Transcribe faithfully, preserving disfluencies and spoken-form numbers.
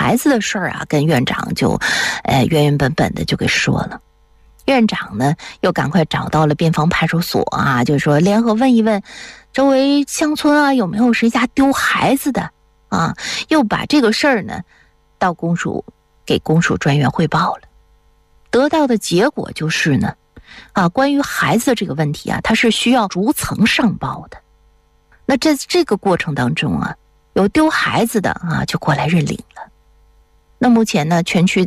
孩子的事儿啊，跟院长就呃原原本本的就给说了。院长呢又赶快找到了边防派出所啊，就说联合问一问周围乡村啊有没有谁家丢孩子的啊，又把这个事儿呢到公署给公署专员汇报了。得到的结果就是呢啊，关于孩子的这个问题啊，它是需要逐层上报的。那这这个过程当中啊，有丢孩子的啊就过来认领了。那目前呢，全区